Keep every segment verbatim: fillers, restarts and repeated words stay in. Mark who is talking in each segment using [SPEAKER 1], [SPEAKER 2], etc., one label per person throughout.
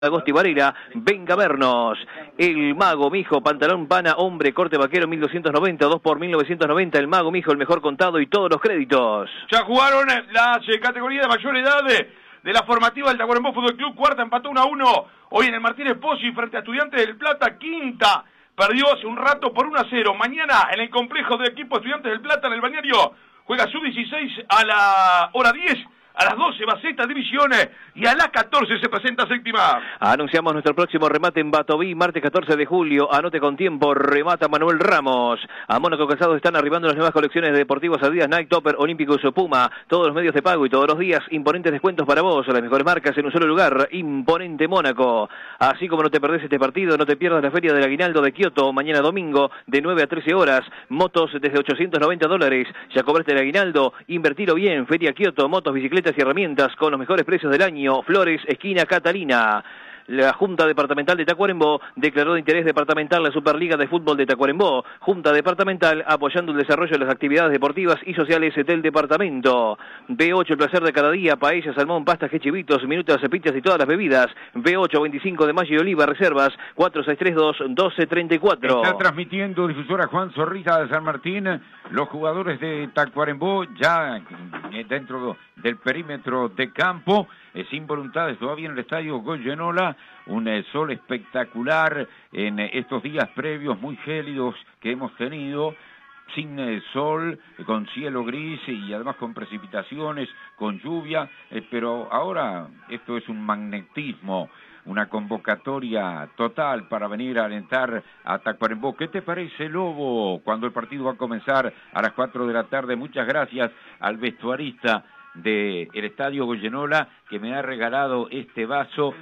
[SPEAKER 1] Agosti Varela, venga a vernos. El Mago Mijo, pantalón pana, hombre, corte vaquero mil doscientos noventa, dos por mil novecientos noventa. El Mago Mijo, el mejor contado y todos los créditos.
[SPEAKER 2] Ya jugaron las eh, categorías de mayor edad de, de la formativa del Tacuarembó Fútbol Club. Cuarta empató uno a uno. Hoy en el Martínez Pozzi frente a Estudiantes del Plata. Quinta perdió hace un rato por uno a cero. Mañana en el complejo de equipo Estudiantes del Plata en el Balneario juega sub dieciséis a la hora diez. A las doce va sexta división y a las catorce se presenta séptima.
[SPEAKER 1] Anunciamos nuestro próximo remate en Batoví, martes catorce de julio. Anote con tiempo, remata Manuel Ramos. A Mónaco Calzados están arribando las nuevas colecciones de deportivos Adidas, Nike, Topper, Olímpicos o Puma. Todos los medios de pago y todos los días, imponentes descuentos para vos. Las mejores marcas en un solo lugar, Imponente Mónaco. Así como no te perdés este partido, no te pierdas la Feria del Aguinaldo de Kioto, mañana domingo, de nueve a trece horas. Motos desde ochocientos noventa dólares. Ya cobraste el aguinaldo, invertilo bien. Feria Kioto, motos, bicicletas y herramientas con los mejores precios del año. Flores, esquina Catalina. La Junta Departamental de Tacuarembó declaró de interés departamental la Superliga de Fútbol de Tacuarembó. Junta Departamental apoyando el desarrollo de las actividades deportivas y sociales del departamento. B ocho, el placer de cada día, paella, salmón, pastas, quechivitos, minutas, pizzas y todas las bebidas. B ocho, veinticinco de mayo y Oliva, reservas cuatro seis tres dos, doce treinta y cuatro.
[SPEAKER 3] Está transmitiendo difusora Juan Zorrilla de San Martín. Los jugadores de Tacuarembó ya dentro del perímetro de campo, eh, sin voluntades todavía en el estadio Goyenola. Un eh, sol espectacular en eh, estos días previos muy gélidos que hemos tenido, sin eh, sol, eh, con cielo gris y además con precipitaciones, con lluvia, eh, pero ahora esto es un magnetismo, una convocatoria total para venir a alentar a Tacuarembó. ¿Qué te parece, Lobo, cuando el partido va a comenzar a las cuatro de la tarde? Muchas gracias al vestuarista del Estadio Goyenola que me ha regalado este vaso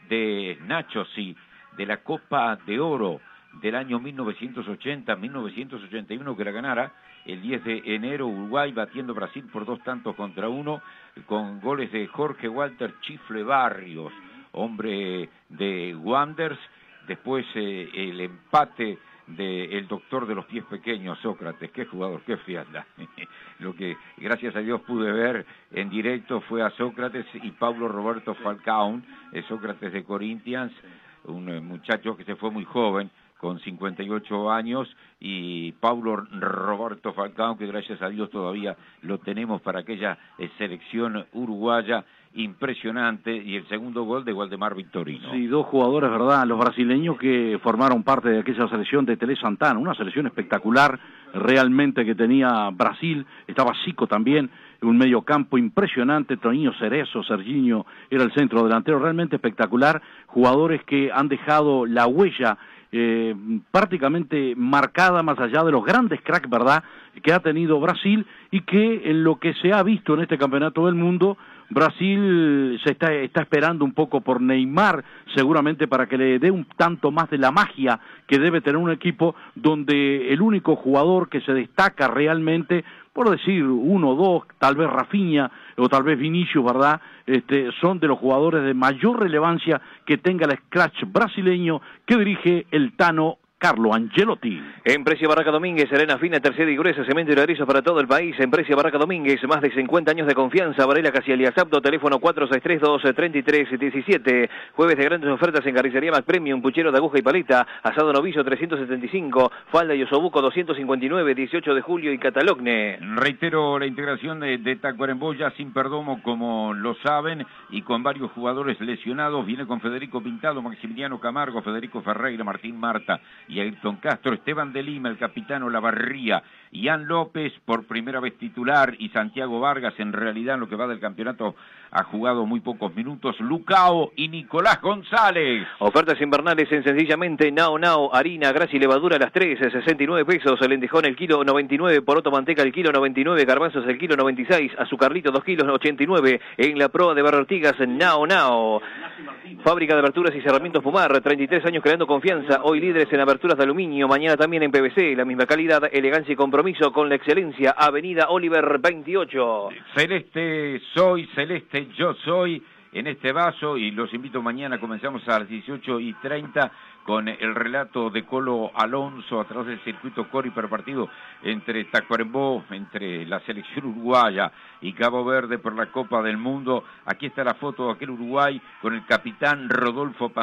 [SPEAKER 3] de Nacho, sí, de la Copa de Oro del año mil novecientos ochenta, mil novecientos ochenta y uno, que la ganara el diez de enero Uruguay, batiendo Brasil por dos tantos contra uno, con goles de Jorge Walter Chifle Barrios, hombre de Wanderers. Después eh, el empate del doctor de los pies pequeños, Sócrates. Qué jugador, qué fiesta. Lo que gracias a Dios pude ver en directo fue a Sócrates y Paulo Roberto Falcao, el Sócrates de Corinthians, un eh, muchacho que se fue muy joven, con cincuenta y ocho años, y Paulo Roberto Falcao, que gracias a Dios todavía lo tenemos para aquella eh, selección uruguaya impresionante, y el segundo gol de Waldemar Victorino.
[SPEAKER 4] Sí, dos jugadores, ¿verdad? Los brasileños que formaron parte de aquella selección de Tele Santana, una selección espectacular realmente que tenía Brasil. Estaba Zico también, un mediocampo impresionante, Toninho Cerezo, Serginho era el centro delantero, realmente espectacular, jugadores que han dejado la huella Eh, prácticamente marcada, más allá de los grandes cracks, ¿verdad?, que ha tenido Brasil, y que en lo que se ha visto en este campeonato del mundo, Brasil se está, está esperando un poco por Neymar, seguramente para que le dé un tanto más de la magia que debe tener un equipo donde el único jugador que se destaca realmente, por decir uno o dos, tal vez Rafinha o tal vez Vinicius, ¿verdad?, este, son de los jugadores de mayor relevancia que tenga el scratch brasileño que dirige el Tano Carlo Ancelotti.
[SPEAKER 1] En Precio Barraca Domínguez, arena fina, tercera y gruesa, cemento y ladrillos para todo el país. En Precio Barraca Domínguez, más de cincuenta años de confianza. Varela Casialias Apto, teléfono cuatro seis tres dos, tres tres uno siete. Jueves de grandes ofertas en Carnicería Mac Premium, puchero de aguja y paleta, asado novillo trescientos setenta y cinco, falda y osobuco doscientos cincuenta y nueve, dieciocho de julio y Catalogne.
[SPEAKER 3] Reitero la integración de, de Tacuarembó ya sin perdomo, como lo saben, y con varios jugadores lesionados. Viene con Federico Pintado, Maximiliano Camargo, Federico Ferreira, Martín Marta y Ayrton Castro, Esteban de Lima, el capitano Lavarría, Ian López por primera vez titular, y Santiago Vargas, en realidad en lo que va del campeonato ha jugado muy pocos minutos, Lucao y Nicolás González.
[SPEAKER 1] Ofertas invernales en sencillamente Nao Nao, harina, grasa y levadura a las tres, sesenta y nueve pesos, lentejón el kilo noventa y nueve, poroto manteca el kilo noventa y nueve, garbanzos el kilo noventa y seis, azucarlito dos kilos ochenta y nueve, en la proa de Barrio Ortigas, Nao Nao. Fábrica de aberturas y cerramientos Pumar, treinta y tres años creando confianza, hoy líderes en aberturas de aluminio, mañana también en P V C, la misma calidad, elegancia y compromiso con la excelencia. Avenida Oliver veintiocho.
[SPEAKER 3] Celeste soy, celeste yo soy, en este vaso y los invito mañana, comenzamos a las dieciocho y treinta con el relato de Colo Alonso a través del circuito Cori per partido entre Tacuarembó, entre la selección uruguaya y Cabo Verde por la Copa del Mundo. Aquí está la foto de aquel Uruguay con el capitán Rodolfo